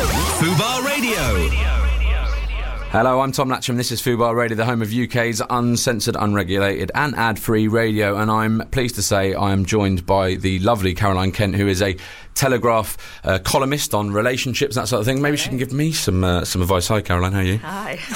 Fubar Radio. Hello, I'm Tom Latcham. This is Fubar Radio, the home of UK's uncensored, unregulated and ad-free radio, and I'm pleased to say I am joined by the lovely Caroline Kent, who is a Telegraph columnist on relationships, that sort of thing. Maybe she can give me some advice. Hi, Caroline, how are you?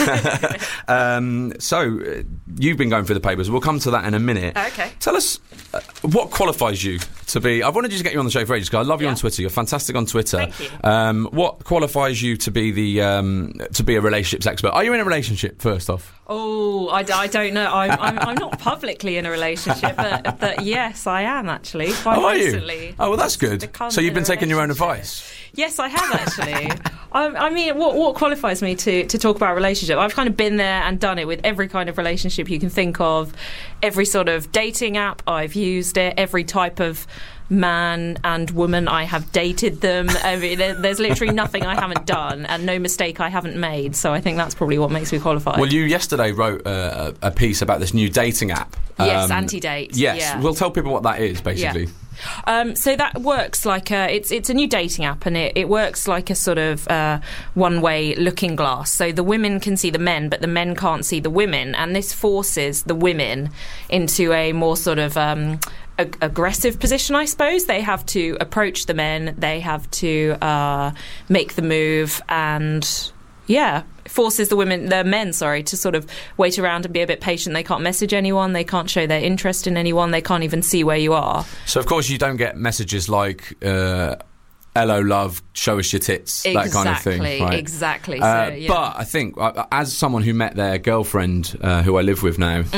Hi. So, you've been going through the papers. We'll come to that in a minute. Okay. Tell us what qualifies you to be... I wanted you to get you on the show for ages, because I love you on Twitter. You're fantastic on Twitter. Thank you. What qualifies you to be to be a relationships expert? Are you in a relationship, first off? Oh, I don't know. I'm not publicly in a relationship, but yes, I am actually. Quite recently. Oh, well, that's good. So you've been taking your own advice? Yes, I have actually. I mean, what qualifies me to talk about a relationship? I've kind of been there and done it with every kind of relationship you can think of. Every sort of dating app, I've used it. Every type of man and woman, I have dated them. I mean, there's literally nothing I haven't done and no mistake I haven't made. So I think that's probably what makes me qualified. Well, you yesterday wrote a piece about this new dating app. Yes, Anti-Date. Yes, yeah. We'll tell people what that is, basically. Yeah. So that works like it's a new dating app, and it works like a sort of one-way looking glass. So the women can see the men, but the men can't see the women, and this forces the women into a more sort of aggressive position, I suppose. They have to approach the men, they have to make the move, and forces the men, to sort of wait around and be a bit patient. They can't message anyone, they can't show their interest in anyone, they can't even see where you are. So of course you don't get messages like hello love, show us your tits, that kind of thing, right? Exactly. But I think as someone who met their girlfriend who I live with now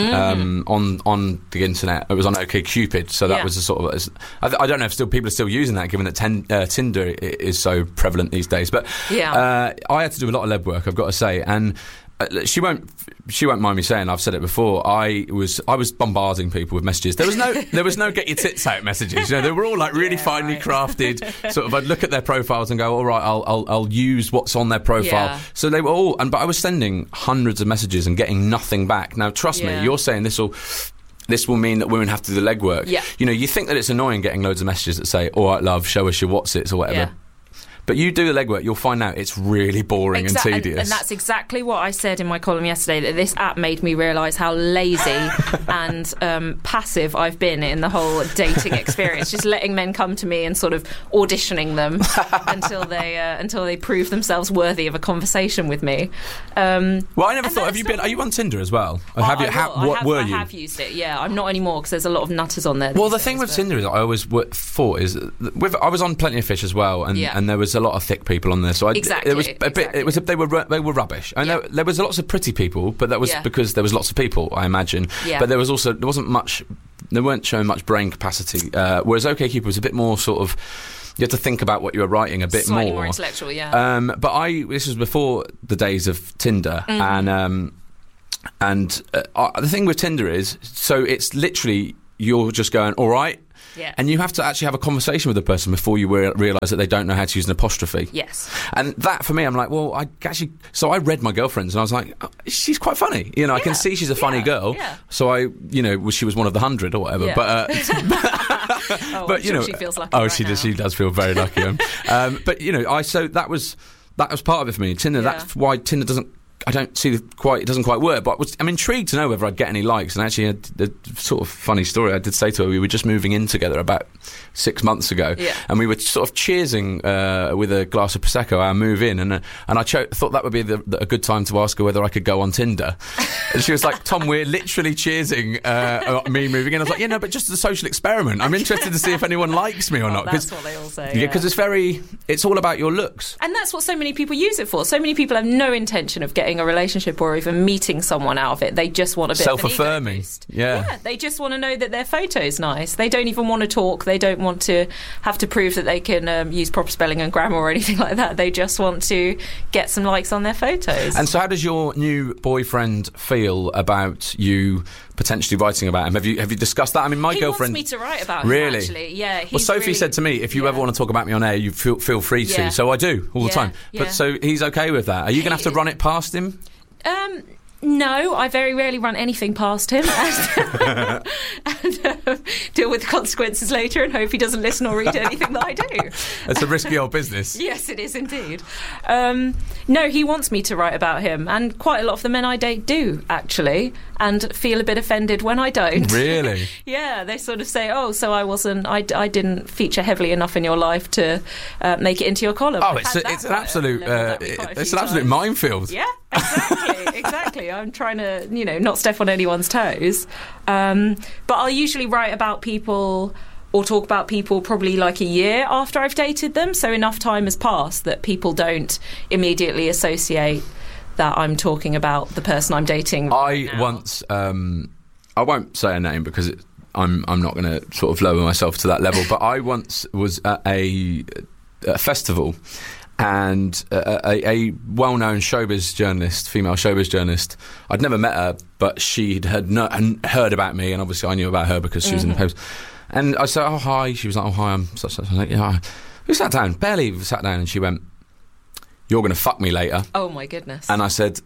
on the internet, it was on OkCupid, so that was a sort of I don't know if people are still using that, given that Tinder is so prevalent these days, but I had to do a lot of legwork, I've got to say, and she won't mind me saying, I've said it before, I was bombarding people with messages. There was no get your tits out messages. You know, they were all like really finely crafted. Sort of, I'd look at their profiles and go, all right, I'll use what's on their profile. Yeah. So they were all, but I was sending hundreds of messages and getting nothing back. Now, trust me, you're saying this will mean that women have to do the legwork. Yeah. You know, you think that it's annoying getting loads of messages that say, all right, love, show us your whatsits or whatever. Yeah. But you do the legwork, you'll find out it's really boring and tedious. And that's exactly what I said in my column yesterday, that this app made me realise how lazy and passive I've been in the whole dating experience, just letting men come to me and sort of auditioning them until they prove themselves worthy of a conversation with me. Well, I never thought, are you on Tinder as well? I have used it, yeah. I'm not anymore because there's a lot of nutters on there. Well, the thing with Tinder is I always thought is, I was on Plenty of Fish as well, and there was a lot of thick people on there, so they were rubbish. I know there was lots of pretty people, but that was because there was lots of people, I imagine. But there wasn't much. They weren't showing much brain capacity. Whereas OkCupid was a bit more sort of. You had to think about what you were writing a bit Slightly more intellectual, yeah. But this was before the days of Tinder, and the thing with Tinder is, so it's literally you're just going, all right. Yeah. And you have to actually have a conversation with the person before you realise that they don't know how to use an apostrophe. Yes. And that, for me, I'm like, well, so I read my girlfriend's and I was like, oh, she's quite funny. You know, I can see she's a funny girl. Yeah. So she was one of the 100 or whatever. Yeah. But, but you know, she feels lucky. Oh, she does feel very lucky. But, you know, so that was part of it for me. Tinder, that's why Tinder doesn't. I don't see it doesn't quite work, but I'm intrigued to know whether I'd get any likes. And actually, a sort of funny story, I did say to her, we were just moving in together about 6 months ago, and we were sort of cheersing with a glass of Prosecco our move in, and I thought that would be a good time to ask her whether I could go on Tinder. And she was like, Tom, we're literally cheersing me moving in. I was like, but just as a social experiment. I'm interested to see if anyone likes me or not. That's what they all say. Yeah, because it's all about your looks. And that's what so many people use it for. So many people have no intention of getting a relationship or even meeting someone out of it. They just want a bit self-affirming. Of an ego boost. Yeah, they just want to know that their photo's nice. They don't even want to talk. They don't want to have to prove that they can use proper spelling and grammar or anything like that. They just want to get some likes on their photos. And so how does your new boyfriend feel about you potentially writing about him? Have you discussed that? I mean, my girlfriend wants me to write about him, really? Actually. Yeah. Well, Sophie said to me, if you ever want to talk about me on air, you feel free to. So I do all the time. But so he's okay with that. Are you going to have to run it past him? No, I very rarely run anything past him and deal with the consequences later and hope he doesn't listen or read anything that I do. It's a risky old business. Yes, it is indeed. No, he wants me to write about him, and quite a lot of the men I date do, actually, and feel a bit offended when I don't. Really? Yeah, they sort of say, oh, so I didn't feature heavily enough in your life to make it into your column. Oh, it's an absolute minefield. Yeah, exactly. I'm trying to, not step on anyone's toes. But I'll usually write about people or talk about people probably like a year after I've dated them, so enough time has passed that people don't immediately associate that I'm talking about the person I'm dating right now. Once, I won't say a name because I'm not going to sort of lower myself to that level, but I once was at a festival, and a well-known showbiz journalist, female showbiz journalist, I'd never met her, but she'd heard about me, and obviously I knew about her because she was in the papers. And I said, oh, hi. She was like, oh, hi, I'm such. I was like, yeah. We sat down, barely sat down, and she went, you're going to fuck me later. Oh, my goodness. And I said,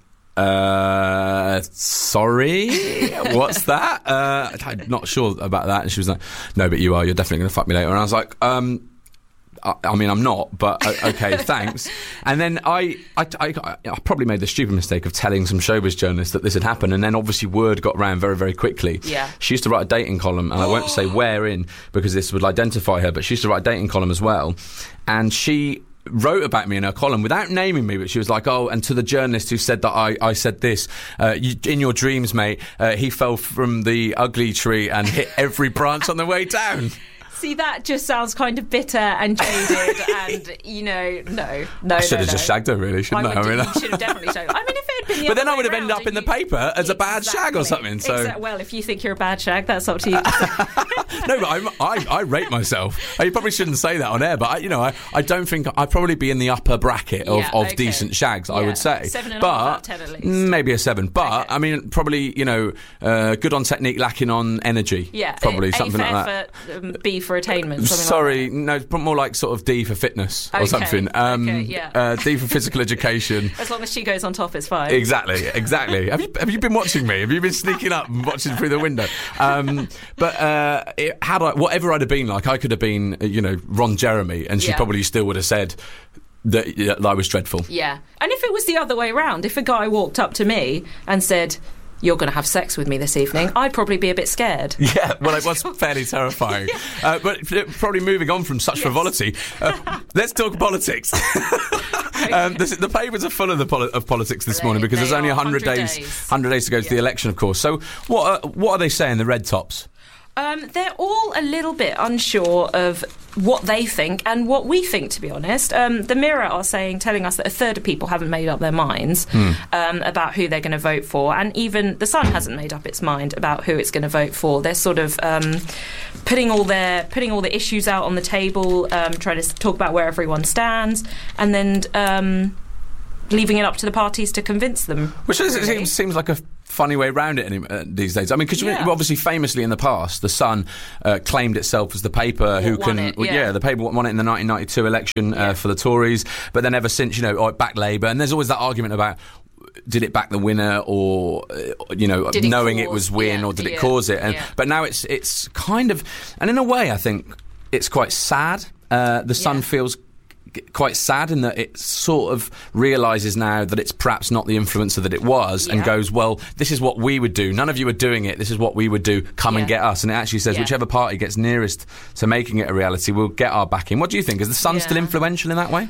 sorry, what's that? I'm not sure about that. And she was like, no, but you are. You're definitely going to fuck me later. And I was like, I mean, I'm not, but okay, thanks. And then I probably made the stupid mistake of telling some showbiz journalists that this had happened, and then obviously word got round very, very quickly. Yeah. She used to write a dating column, and I won't say where in because this would identify her, but she used to write a dating column as well, and she wrote about me in her column without naming me, but she was like, oh, and to the journalist who said that I said this, in your dreams, mate, he fell from the ugly tree and hit every branch on the way down. See, that just sounds kind of bitter and jaded, and no. I should have just shagged her, really, shouldn't I? You should have definitely shagged her. I mean, if it had been the but then other I would way have ended round, up in the paper as a bad shag or something. So, well, if you think you're a bad shag, that's up to you. No, but I rate myself. You probably shouldn't say that on air, but I don't think I'd probably be in the upper bracket of decent shags. I would say 7.5 but out of 10 at least. Maybe a 7. But okay. I mean, probably good on technique, lacking on energy. Yeah, probably A something for like effort, that. B for attainment. Sorry, no, more like sort of D for fitness or something. D for physical education. As long as she goes on top, it's fine. Exactly. Have you been watching me? Have you been sneaking up and watching through the window? Whatever I'd have been like, I could have been, Ron Jeremy, and she probably still would have said that I was dreadful. Yeah. And if it was the other way around, if a guy walked up to me and said, you're going to have sex with me this evening, I'd probably be a bit scared. Yeah, well, it was fairly terrifying. But probably moving on from such frivolity, let's talk politics. The papers are full of politics this morning because there's only 100 days to go to the election, of course. So what are they saying, the red tops? They're all a little bit unsure of what they think and what we think, to be honest. The Mirror are telling us that a third of people haven't made up their minds about who they're going to vote for, and even The Sun hasn't made up its mind about who it's going to vote for. They're sort of putting all the issues out on the table, trying to talk about where everyone stands, and then leaving it up to the parties to convince them. Which seems like a funny way around it these days. I mean, because obviously famously in the past, The Sun claimed itself as the paper the paper won it in the 1992 election for the Tories, but then ever since, it backed Labour, and there's always that argument about, did it back the winner, or knowing it was win, or did it cause it? But now it's kind of, and in a way, I think it's quite sad. The Sun feels quite sad in that it sort of realises now that it's perhaps not the influencer that it was, and goes, well, this is what we would do. None of you are doing it. This is what we would do. Come and get us. And it actually says whichever party gets nearest to making it a reality will get our backing. What do you think? Is the Sun still influential in that way?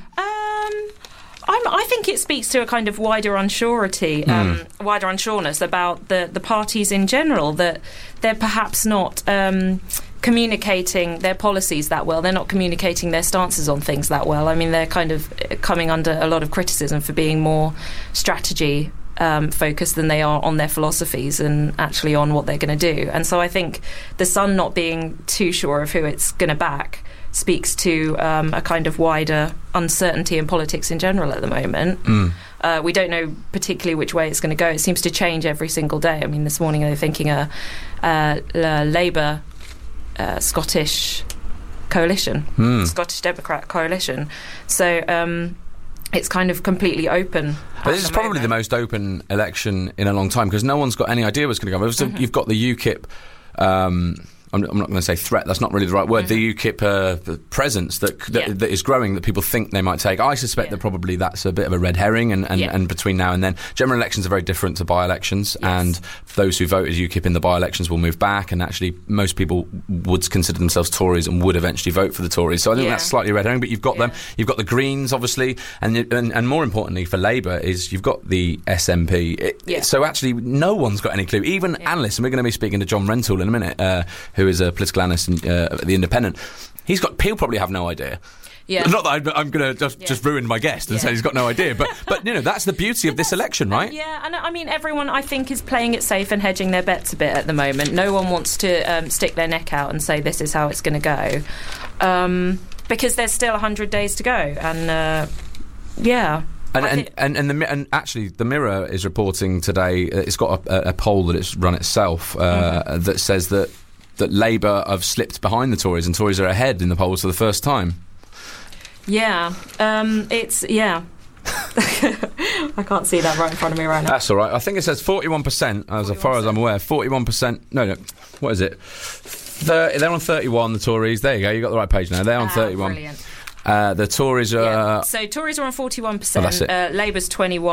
I think it speaks to a kind of wider unsureness about the parties in general, that they're perhaps not communicating their policies that well. They're not communicating their stances on things that well. I mean, they're kind of coming under a lot of criticism for being more strategy focused than they are on their philosophies and actually on what they're going to do. And so I think The Sun not being too sure of who it's going to back speaks to a kind of wider uncertainty in politics in general at the moment. We don't know particularly which way it's going to go. It seems to change every single day. I mean, this morning they're thinking a Labour Scottish coalition, Scottish Democrat coalition. So it's kind of completely open. This is probably the most open election in a long time because no one's got any idea what's going to go on. So you've got the UKIP. I'm not going to say threat. That's not really the right word. The UKIP presence that is growing that people think they might take. I suspect that probably that's a bit of a red herring. And between now and then, general elections are very different to by-elections. Yes. And those who voted UKIP in the by-elections will move back. And actually, most people would consider themselves Tories and would eventually vote for the Tories. So I think that's slightly red herring. But you've got them. You've got the Greens, obviously, and more importantly for Labour is you've got the SNP. So actually, no one's got any clue. Even analysts, and we're going to be speaking to John Rentoul in a minute, who is a political analyst at The Independent. He'll probably have no idea. Yeah. Not that I'm going to just ruin my guest and say he's got no idea, but that's the beauty of this election, right? And I mean, everyone I think is playing it safe and hedging their bets a bit at the moment. No one wants to stick their neck out and say this is how it's going to go, because there's still 100 days to go, and And actually, the Mirror is reporting today. It's got a poll that it's run itself that says that Labour have slipped behind the Tories, and Tories are ahead in the polls for the first time. I can't see that right in front of me right now. That's all right. I think it says 41%, as far as I'm aware. 41%. No. What is it? They're on 31. The Tories. There you go. You got the right page now. They're on 31. Brilliant. The Tories are... So Tories are on 41%, Labour's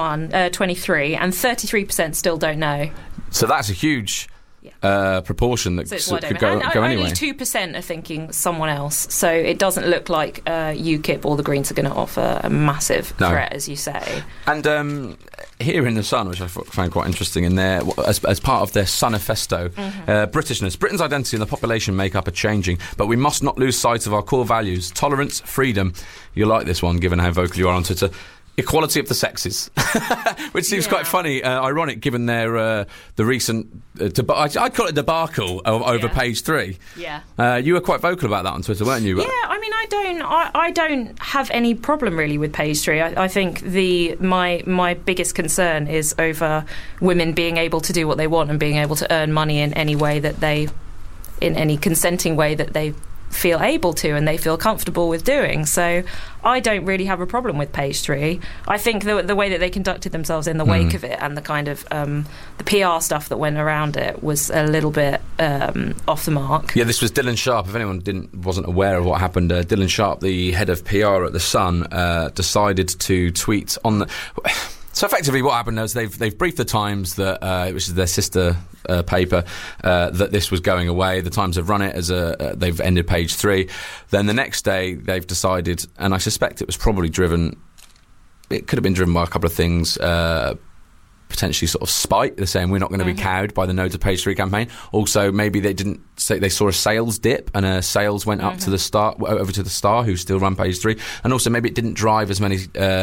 23, and 33% still don't know. So that's a huge proportion that could go anyway. Only 2% are thinking someone else. So it doesn't look like UKIP or the Greens are going to offer a massive threat, as you say. And here in The Sun, which I found quite interesting, in there, as part of their Sunifesto, Britishness. Britain's identity and the population makeup are changing, but we must not lose sight of our core values. Tolerance, freedom. You'll like this one, given how vocal you are on Twitter. Equality of the sexes, which seems quite funny, ironic, given their the recent I'd call it debacle over page 3. Yeah, you were quite vocal about that on Twitter, weren't you? Yeah, I mean, I don't have any problem really with page 3. I think my biggest concern is over women being able to do what they want and being able to earn money in any way in any consenting way that they feel able to and they feel comfortable with doing. So I don't really have a problem with page 3. I think the way that they conducted themselves in the wake of it and the kind of the PR stuff that went around it was a little bit off the mark. Yeah, this was Dylan Sharp. If anyone wasn't aware of what happened, Dylan Sharp, the head of PR at The Sun, decided to tweet on the... So effectively what happened was they've briefed the Times, that which is their sister paper, that this was going away. The Times have run it as they've ended page 3. Then the next day they've decided, and I suspect it was probably driven, it could have been driven by a couple of things, potentially sort of spite. They're saying we're not going to be cowed by the No to Page 3 campaign. Also, maybe they didn't say they saw a sales dip and sales went up to the Star, over to the Star, who still run page 3. And also maybe it didn't drive as many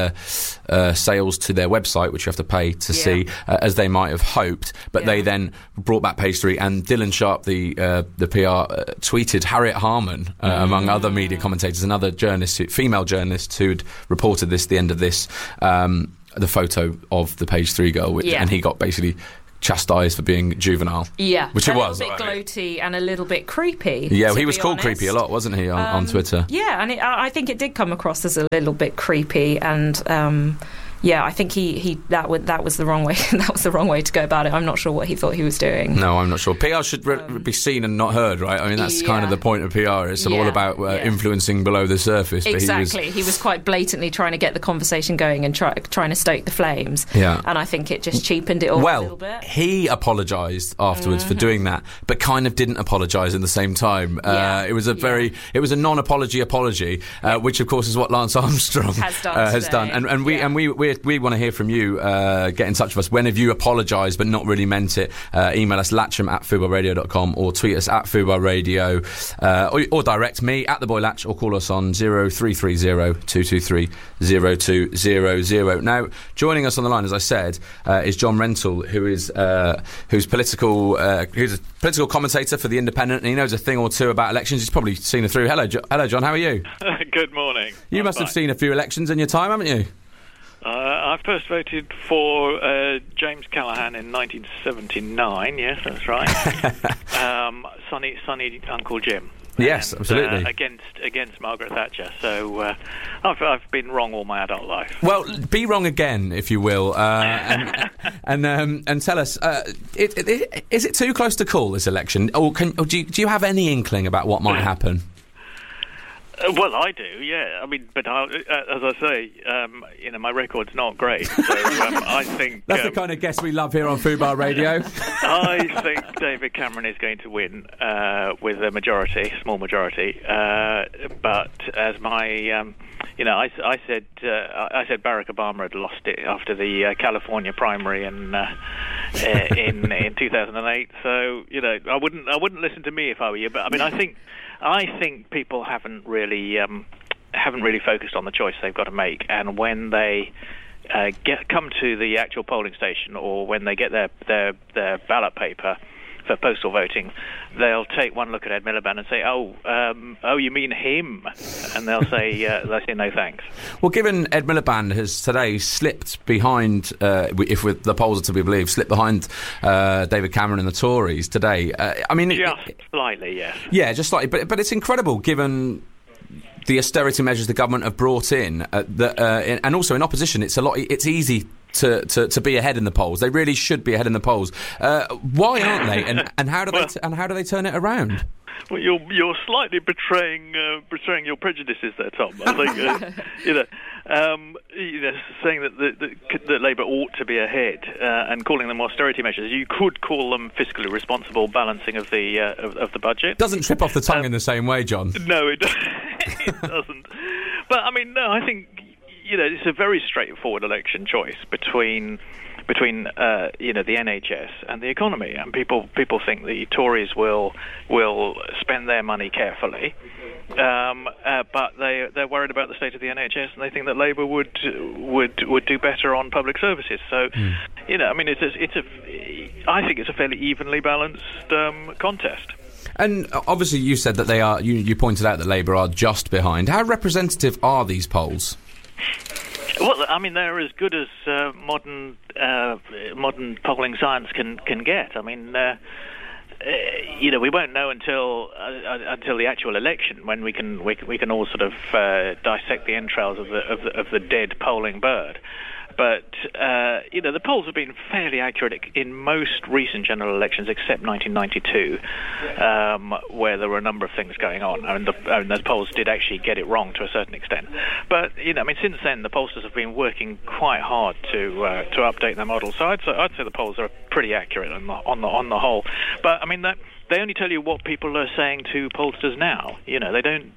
sales to their website, which you have to pay to see, as they might have hoped. But they then brought back page 3, and Dylan Sharp, the PR, tweeted Harriet Harman, among other media commentators and other female journalists who'd reported this, the end of this, the photo of the page 3 girl, and he got basically chastised for being juvenile. Yeah, which it was. A little bit gloaty and a little bit creepy. Yeah, he was called creepy a lot, wasn't he, on Twitter? Yeah, and I think it did come across as a little bit creepy, and yeah, I think that was the wrong way. That was the wrong way to go about it. I'm not sure what he thought he was doing. No, I'm not sure. PR should be seen and not heard, right? I mean, that's kind of the point of PR. It's all about influencing below the surface. Exactly. He was quite blatantly trying to get the conversation going and trying to stoke the flames. Yeah. And I think it just cheapened it all a little bit. He apologised afterwards for doing that, but kind of didn't apologise in the same time. It was a non-apology apology, which of course is what Lance Armstrong has done. And we want to hear from you. Get in touch with us. When have you apologised but not really meant it? Email us latcham@fubarradio.com or tweet us at fubarradio, or direct me at the Boy Latch, or call us on 0330 223 0200. Now, joining us on the line, as I said, is John Rentoul, who's a political commentator for The Independent, and he knows a thing or two about elections. He's probably seen it through. Hello, John. How are you? Good morning. You must have seen a few elections in your time, haven't you? I first voted for James Callaghan in 1979. Yes, that's right. Sonny Uncle Jim. Yes, absolutely. Against Margaret Thatcher. So I've been wrong all my adult life. Well, be wrong again, if you will, and tell us: is it too close to call this election, or do you have any inkling about what might happen? Well, I do, yeah. I mean, but as I say, my record's not great. So I think that's the kind of guest we love here on Fubar Radio. I think David Cameron is going to win with a small majority. But as my, I said Barack Obama had lost it after the California primary in 2008. So I wouldn't listen to me if I were you. But I mean, I think people haven't really focused on the choice they've got to make, and when they come to the actual polling station, or when they get their ballot paper for postal voting, they'll take one look at Ed Miliband and say, "Oh, you mean him?" And they'll say no thanks. Well, given Ed Miliband has today slipped behind, if with the polls are to be believed, slipped behind David Cameron and the Tories today. Slightly, yes. Yeah, just slightly, but it's incredible given the austerity measures the government have brought in, and also in opposition, it's easy to be ahead in the polls. They really should be ahead in the polls. Why aren't they? And how do they turn it around? Well, you're slightly betraying your prejudices there, Tom. I think saying that Labour ought to be ahead and calling them austerity measures. You could call them fiscally responsible balancing of the budget. Doesn't trip off the tongue in the same way, John. No, it doesn't. But I mean, no, I think it's a very straightforward election choice between the NHS and the economy, and people think the Tories will spend their money carefully, but they're worried about the state of the NHS, and they think that Labour would do better on public services. So, I mean, I think it's a fairly evenly balanced contest. And obviously, you said that they are. You pointed out that Labour are just behind. How representative are these polls? Well, I mean, they're as good as modern polling science can get. I mean, we won't know until the actual election, when we can all sort of dissect the entrails of the dead polling bird. But the polls have been fairly accurate in most recent general elections, except 1992, where there were a number of things going on, and the polls did actually get it wrong to a certain extent. But since then, the pollsters have been working quite hard to update their model. So I'd say the polls are pretty accurate on the whole. But I mean that. They only tell you what people are saying to pollsters now. They don't.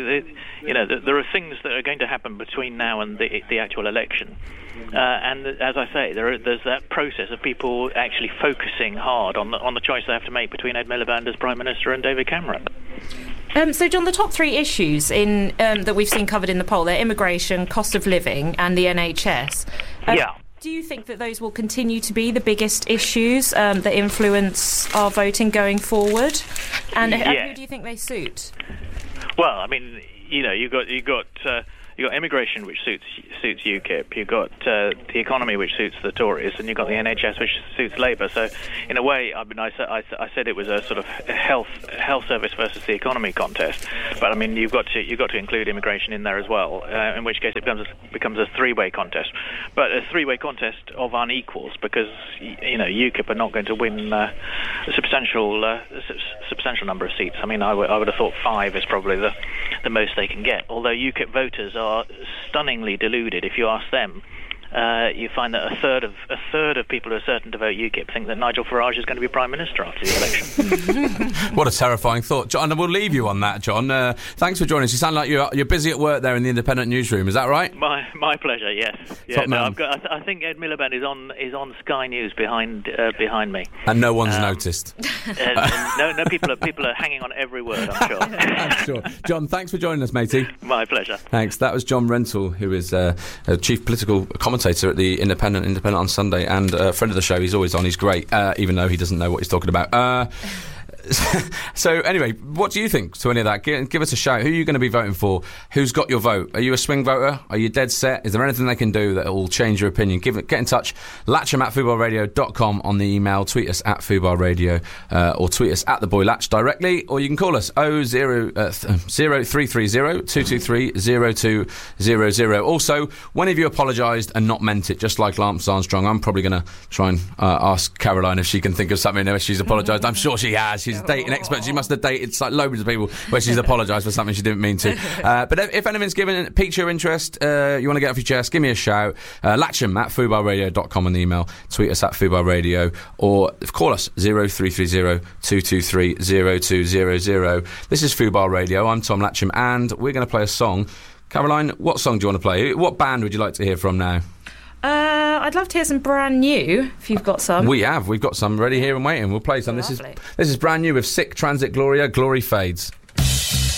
There are things that are going to happen between now and the actual election, and as I say, there's that process of people actually focusing hard on the choice they have to make between Ed Miliband as Prime Minister and David Cameron. So, John, the top three issues that we've seen covered in the poll, they're immigration, cost of living, and the NHS. Yeah. Do you think that those will continue to be the biggest issues that influence our voting going forward? And who do you think they suit? Well, I mean, you got immigration, which suits UKIP. You've got the economy, which suits the Tories, and you've got the NHS, which suits Labour. So, in a way, I mean, I said it was a sort of health service versus the economy contest. But I mean, you've got to include immigration in there as well. In which case, it becomes a three-way contest. But a three-way contest of unequals, because UKIP are not going to win a substantial number of seats. I mean, I would have thought 5 is probably the most they can get. Although UKIP voters are stunningly deluded. If you ask them, you find that a third of people who are certain to vote UKIP think that Nigel Farage is going to be Prime Minister after the election. What a terrifying thought, John. And we'll leave you on that, John. Thanks for joining us. You sound like you're busy at work there in the Independent newsroom. Is that right? My pleasure. Yes. Yeah. No, I think Ed Miliband is on Sky News behind me. And no one's noticed. No, people are hanging on every word, I'm sure. I'm sure. John, thanks for joining us, matey. My pleasure. Thanks. That was John Rentoul, who is a chief political commentator at the Independent on Sunday, and a friend of the show. He's always on. He's great, even though he doesn't know what he's talking about. So anyway, what do you think to any of that? Give us a shout. Who are you going to be voting for? Who's got your vote? Are you a swing voter? Are you dead set? Is there anything they can do that will change your opinion? Get in touch. Latcham@footballradio.com on the email. Tweet us at footballradio or tweet us at the boy Latch directly, or you can call us 0330 223 0200. Also, when have you apologised and not meant it? Just like Lance Armstrong, I'm probably going to try and ask Caroline if she can think of something where she's apologised. I'm sure she has. She's a dating expert. She must have dated loads of people where she's apologised for something she didn't mean to. But if anything's piqued your interest, you want to get off your chest, give me a shout. Latcham@footballradio.com on the email. Tweet us at footballradio, or call us 0330 223 0200. This is Football Radio. I'm Tom Latcham, and we're going to play a song. Caroline, what song do you want to play? What band would you like to hear from now? I'd love to hear some Brand New, if you've got some. We've got some ready here and waiting. We'll play some. This is Brand New with Sick Transit Gloria, Glory Fades.